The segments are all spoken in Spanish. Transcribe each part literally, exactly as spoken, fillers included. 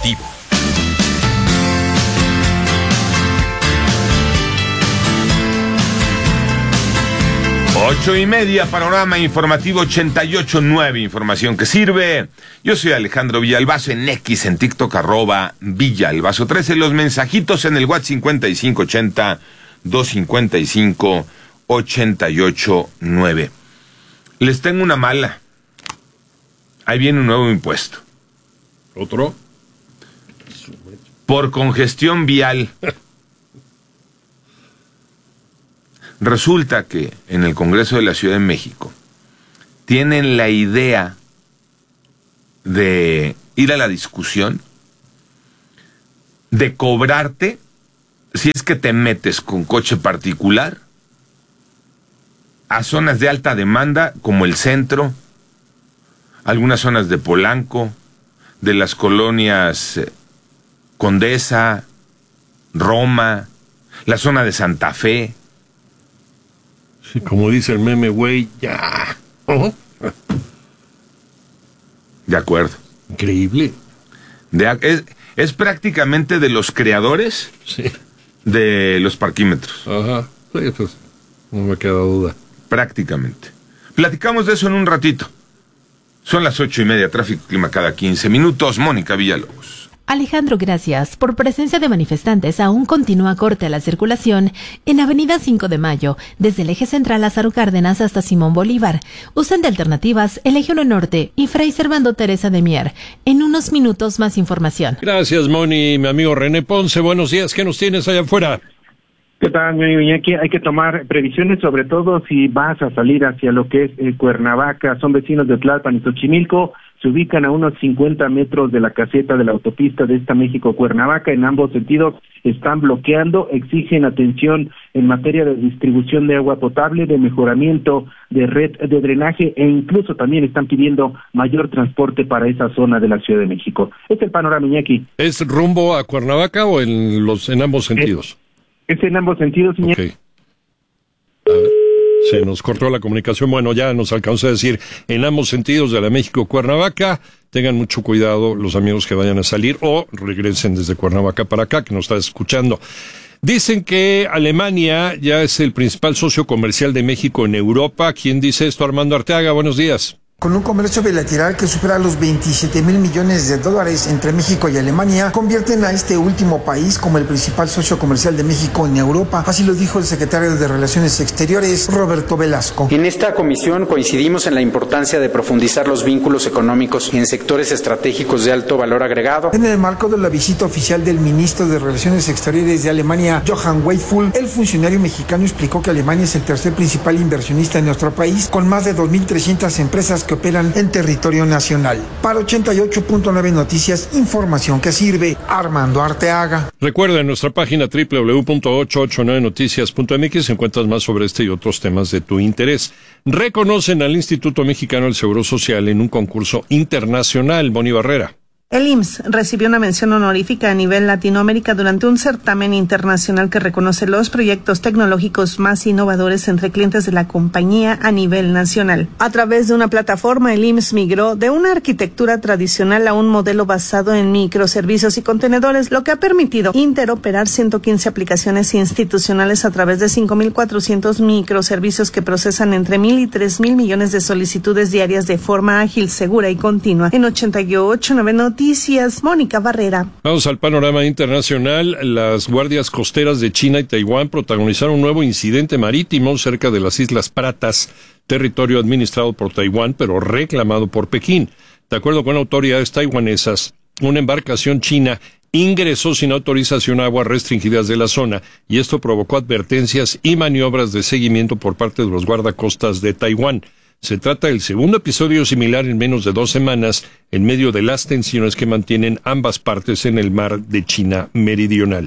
informativo. Ocho y media, panorama informativo ochenta y ocho punto nueve, información que sirve. Yo soy Alejandro Villalbazo, en X, en TikTok, arroba Villalbazo trece, los mensajitos en el WhatsApp cincuenta y cinco ochenta, doscientos cincuenta y cinco, ochenta y ocho nueve. Les tengo una mala. Ahí viene un nuevo impuesto. ¿Otro? Por congestión vial. Resulta que en el Congreso de la Ciudad de México tienen la idea de ir a la discusión de cobrarte si es que te metes con coche particular a zonas de alta demanda como el centro, algunas zonas de Polanco, de las colonias Condesa, Roma, la zona de Santa Fe. Sí, como dice el meme, güey, ya. Uh-huh. De acuerdo. Increíble. De, es, es prácticamente de los creadores sí. de los parquímetros. Ajá. Sí, pues, no me queda duda. Prácticamente. Platicamos de eso en un ratito. Son las ocho y media, tráfico clima cada quince minutos. Mónica Villalobos. Alejandro, gracias. Por presencia de manifestantes, aún continúa corte a la circulación en Avenida cinco de Mayo, desde el eje central Lázaro Cárdenas hasta Simón Bolívar. Usan de alternativas el eje uno Norte y Fray Servando Teresa de Mier. En unos minutos más información. Gracias, Moni. Mi amigo René Ponce, buenos días. ¿Qué nos tienes allá afuera? ¿Qué tal, mi Iñaki? Hay que tomar previsiones, sobre todo si vas a salir hacia lo que es eh, Cuernavaca. Son vecinos de Tlalpan y Xochimilco. Se ubican a unos cincuenta metros de la caseta de la autopista de esta México-Cuernavaca. En ambos sentidos están bloqueando, exigen atención en materia de distribución de agua potable, de mejoramiento de red de drenaje e incluso también están pidiendo mayor transporte para esa zona de la Ciudad de México. Este es el panorama, Iñaki. ¿Es rumbo a Cuernavaca o en los en ambos sentidos? Es, es en ambos sentidos, Iñaki. Okay. A ver. Se nos cortó la comunicación. Bueno, ya nos alcanzó a decir en ambos sentidos de la México-Cuernavaca. Tengan mucho cuidado los amigos que vayan a salir o regresen desde Cuernavaca para acá, que nos está escuchando. Dicen que Alemania ya es el principal socio comercial de México en Europa. ¿Quién dice esto? Armando Arteaga, buenos días. Con un comercio bilateral que supera los veintisiete mil millones de dólares entre México y Alemania, convierten a este último país como el principal socio comercial de México en Europa. Así lo dijo el secretario de Relaciones Exteriores, Roberto Velasco. En esta comisión coincidimos en la importancia de profundizar los vínculos económicos en sectores estratégicos de alto valor agregado. En el marco de la visita oficial del ministro de Relaciones Exteriores de Alemania, Johann Weidfull, el funcionario mexicano explicó que Alemania es el tercer principal inversionista en nuestro país, con más de dos mil trescientas empresas que operan en territorio nacional. Para ochenta y ocho punto nueve Noticias, información que sirve. Armando Arteaga. Recuerda, en nuestra página doble u doble u doble u punto ochocientos ochenta y nueve noticias punto m x encuentras más sobre este y otros temas de tu interés. Reconocen al Instituto Mexicano del Seguro Social en un concurso internacional. Boni Barrera. El I M S S recibió una mención honorífica a nivel Latinoamérica durante un certamen internacional que reconoce los proyectos tecnológicos más innovadores entre clientes de la compañía a nivel nacional. A través de una plataforma, el I M S S migró de una arquitectura tradicional a un modelo basado en microservicios y contenedores, lo que ha permitido interoperar ciento quince aplicaciones institucionales a través de cinco mil cuatrocientos microservicios que procesan entre mil y tres mil millones de solicitudes diarias de forma ágil, segura y continua. En ochenta y ocho punto nueve Noticias. Noticias, Mónica Barrera. Vamos al panorama internacional. Las guardias costeras de China y Taiwán protagonizaron un nuevo incidente marítimo cerca de las Islas Pratas, territorio administrado por Taiwán, pero reclamado por Pekín. De acuerdo con autoridades taiwanesas, una embarcación china ingresó sin autorización a aguas restringidas de la zona, y esto provocó advertencias y maniobras de seguimiento por parte de los guardacostas de Taiwán. Se trata del segundo episodio similar en menos de dos semanas, en medio de las tensiones que mantienen ambas partes en el mar de China Meridional.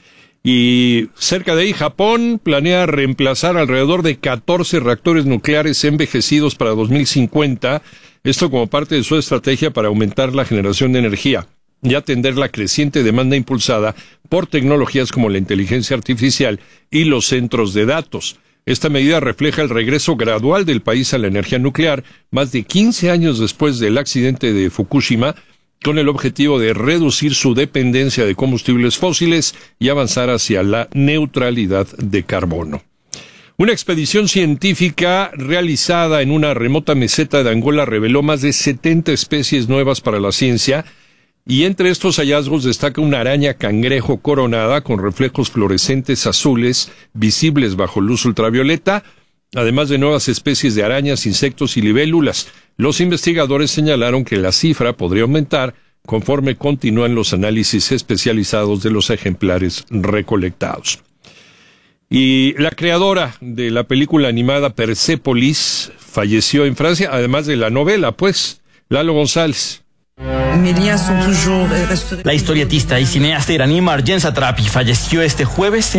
Y cerca de ahí, Japón planea reemplazar alrededor de catorce reactores nucleares envejecidos para dos mil cincuenta, esto como parte de su estrategia para aumentar la generación de energía y atender la creciente demanda impulsada por tecnologías como la inteligencia artificial y los centros de datos. Esta medida refleja el regreso gradual del país a la energía nuclear, más de quince años después del accidente de Fukushima, con el objetivo de reducir su dependencia de combustibles fósiles y avanzar hacia la neutralidad de carbono. Una expedición científica realizada en una remota meseta de Angola reveló más de setenta especies nuevas para la ciencia, y entre estos hallazgos destaca una araña cangrejo coronada con reflejos fluorescentes azules visibles bajo luz ultravioleta, además de nuevas especies de arañas, insectos y libélulas. Los investigadores señalaron que la cifra podría aumentar conforme continúan los análisis especializados de los ejemplares recolectados. Y la creadora de la película animada Persépolis falleció en Francia, además de la novela, pues, Lalo González. La historietista y cineasta iraní Marjane Satrapi falleció este jueves